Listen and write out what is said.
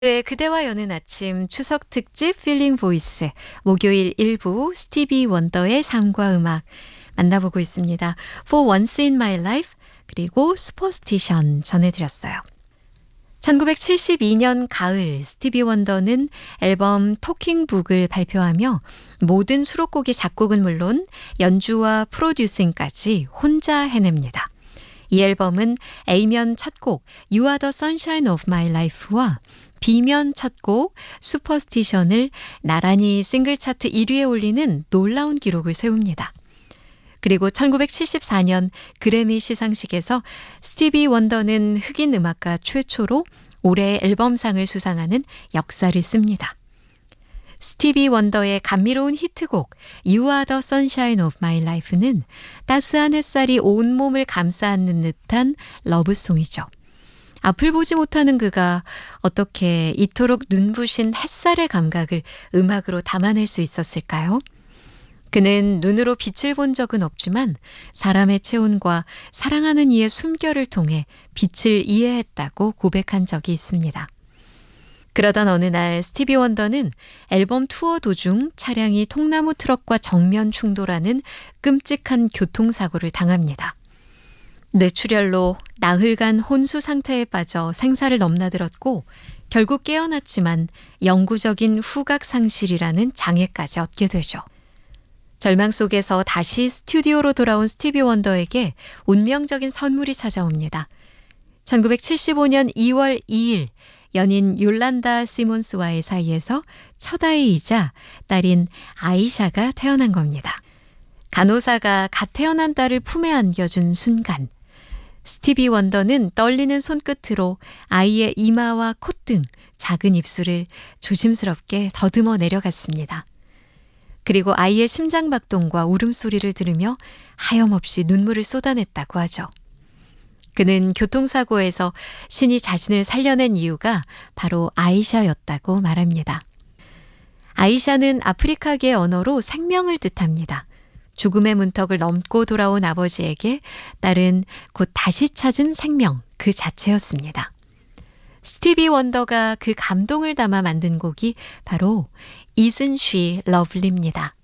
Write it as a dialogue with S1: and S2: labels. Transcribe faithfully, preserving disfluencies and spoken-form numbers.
S1: 네, 그대와 여는 아침 추석 특집 필링 보이스 목요일 일부 스티비 원더의 삶과 음악 만나보고 있습니다. For Once in My Life 그리고 Superstition 전해드렸어요. 천구백칠십이 년 가을 스티비 원더는 앨범 토킹북을 발표하며 모든 수록곡의 작곡은 물론 연주와 프로듀싱까지 혼자 해냅니다. 이 앨범은 A면 첫 곡 You Are the Sunshine of My Life와 B면 첫 곡 슈퍼스티션을 나란히 싱글 차트 일 위에 올리는 놀라운 기록을 세웁니다. 그리고 천구백칠십사 년 그래미 시상식에서 스티비 원더는 흑인 음악가 최초로 올해의 앨범상을 수상하는 역사를 씁니다. 스티비 원더의 감미로운 히트곡 You Are the Sunshine of My Life는 따스한 햇살이 온몸을 감싸안는 듯한 러브송이죠. 앞을 보지 못하는 그가 어떻게 이토록 눈부신 햇살의 감각을 음악으로 담아낼 수 있었을까요? 그는 눈으로 빛을 본 적은 없지만 사람의 체온과 사랑하는 이의 숨결을 통해 빛을 이해했다고 고백한 적이 있습니다. 그러던 어느 날 스티비 원더는 앨범 투어 도중 차량이 통나무 트럭과 정면 충돌하는 끔찍한 교통사고를 당합니다. 뇌출혈로 나흘간 혼수 상태에 빠져 생사를 넘나들었고 결국 깨어났지만 영구적인 후각 상실이라는 장애까지 얻게 되죠. 절망 속에서 다시 스튜디오로 돌아온 스티비 원더에게 운명적인 선물이 찾아옵니다. 천구백칠십오 년 이월 이일 연인 욜란다 시몬스와의 사이에서 첫 아이이자 딸인 아이샤가 태어난 겁니다. 간호사가 갓 태어난 딸을 품에 안겨준 순간 스티비 원더는 떨리는 손끝으로 아이의 이마와 콧등, 작은 입술을 조심스럽게 더듬어 내려갔습니다. 그리고 아이의 심장박동과 울음소리를 들으며 하염없이 눈물을 쏟아냈다고 하죠. 그는 교통사고에서 신이 자신을 살려낸 이유가 바로 아이샤였다고 말합니다. 아이샤는 아프리카계 언어로 생명을 뜻합니다. 죽음의 문턱을 넘고 돌아온 아버지에게 딸은 곧 다시 찾은 생명 그 자체였습니다. 스티비 원더가 그 감동을 담아 만든 곡이 바로 Isn't She Lovely입니다.